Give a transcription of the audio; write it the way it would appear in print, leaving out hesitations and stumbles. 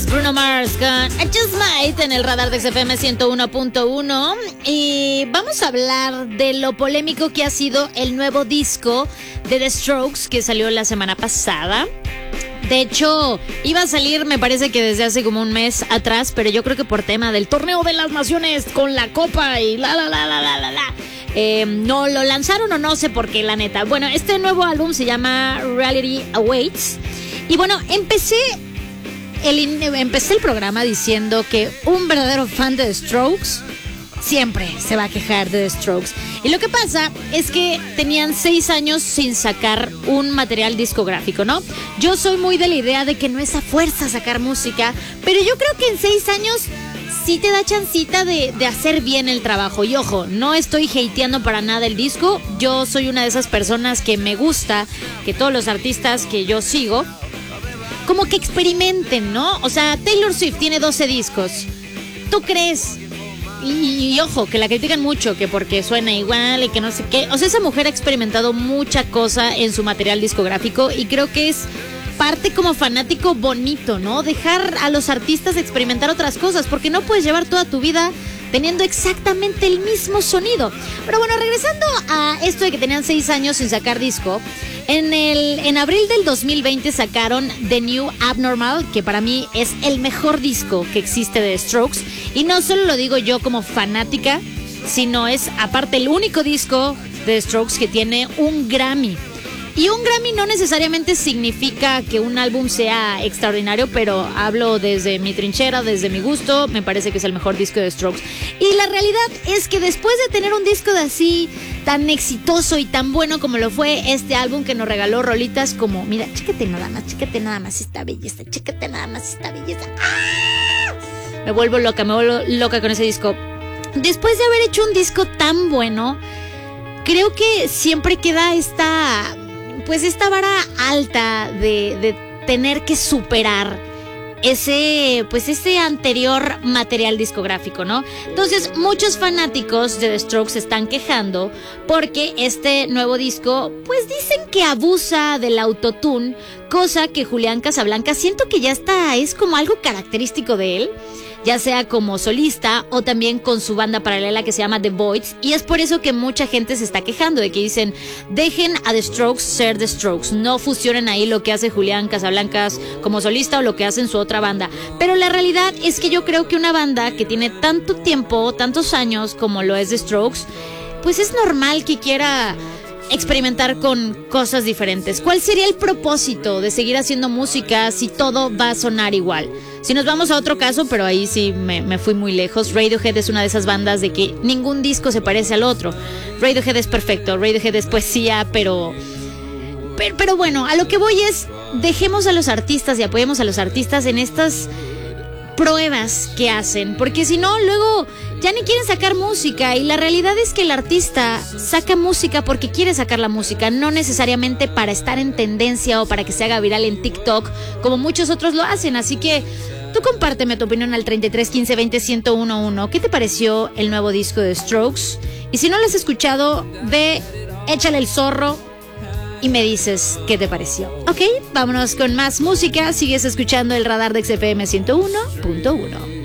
Bruno Mars con I Just Might en el radar de XFM 101.1 y vamos a hablar de lo polémico que ha sido el nuevo disco de The Strokes que salió la semana pasada. De hecho, iba a salir, me parece que desde hace como un mes atrás, pero yo creo que por tema del torneo de las naciones con la copa y no lo lanzaron o no sé por qué, la neta. Bueno, este nuevo álbum se llama Reality Awaits. Y bueno, empecé el programa diciendo que un verdadero fan de The Strokes siempre se va a quejar de The Strokes. Y lo que pasa es que tenían 6 años sin sacar un material discográfico, ¿no? Yo soy muy de la idea de que no es a fuerza sacar música, pero yo creo que en 6 años sí te da chancita de hacer bien el trabajo. Y ojo, no estoy hateando para nada el disco. Yo soy una de esas personas que me gusta que todos los artistas que yo sigo como que experimenten, ¿no? O sea, Taylor Swift tiene 12 discos. ¿Tú crees? Y ojo, que la critican mucho, que porque suena igual y que no sé qué. O sea, esa mujer ha experimentado mucha cosa en su material discográfico y creo que es parte como fanático bonito, ¿no? Dejar a los artistas experimentar otras cosas, porque no puedes llevar toda tu vida teniendo exactamente el mismo sonido. Pero bueno, regresando a esto de que tenían 6 años sin sacar disco, en abril del 2020 sacaron The New Abnormal, que para mí es el mejor disco que existe de Strokes. Y no solo lo digo yo como fanática, sino es aparte el único disco de Strokes que tiene un Grammy. Y un Grammy no necesariamente significa que un álbum sea extraordinario, pero hablo desde mi trinchera, desde mi gusto, me parece que es el mejor disco de Strokes. Y la realidad es que después de tener un disco de así, tan exitoso y tan bueno como lo fue este álbum que nos regaló rolitas como, mira, chécate nada más esta belleza, chécate nada más esta belleza. ¡Ah! Me vuelvo loca con ese disco. Después de haber hecho un disco tan bueno, creo que siempre queda esta vara alta de tener que superar ese anterior material discográfico, ¿no? Entonces, muchos fanáticos de The Strokes se están quejando porque este nuevo disco, pues dicen que abusa del autotune, cosa que Julián Casablancas siento que ya es como algo característico de él, ya sea como solista o también con su banda paralela que se llama The Voids, y es por eso que mucha gente se está quejando de que dicen, dejen a The Strokes ser The Strokes, no fusionen ahí lo que hace Julián Casablancas como solista o lo que hace en su otra banda. Pero la realidad es que yo creo que una banda que tiene tanto tiempo, tantos años como lo es The Strokes, pues es normal que quiera experimentar con cosas diferentes. ¿Cuál sería el propósito de seguir haciendo música si todo va a sonar igual? Si nos vamos a otro caso, pero ahí sí me fui muy lejos, Radiohead es una de esas bandas de que ningún disco se parece al otro. Radiohead es perfecto, Radiohead es poesía, pero bueno, a lo que voy es, dejemos a los artistas y apoyemos a los artistas en estas pruebas que hacen, porque si no, luego ya ni quieren sacar música, y la realidad es que el artista saca música porque quiere sacar la música, no necesariamente para estar en tendencia o para que se haga viral en TikTok, como muchos otros lo hacen. Así que tú compárteme tu opinión al 33 15 20 1011. ¿Qué te pareció el nuevo disco de Strokes? Y si no lo has escuchado, ve, échale el zorro y me dices qué te pareció. Ok, vámonos con más música. Sigues escuchando el radar de XFM 101.1.